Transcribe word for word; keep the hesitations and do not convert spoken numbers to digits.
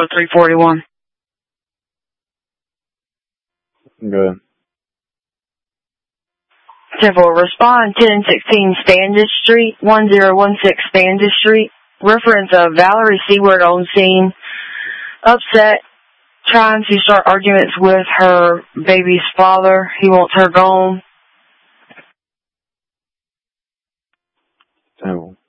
three forty-one. Good. ten four, respond ten sixteen Standish Street, one zero one six Standish Street. Reference of Valerie Seward on scene. Upset, trying to start arguments with her baby's father. He wants her gone. ten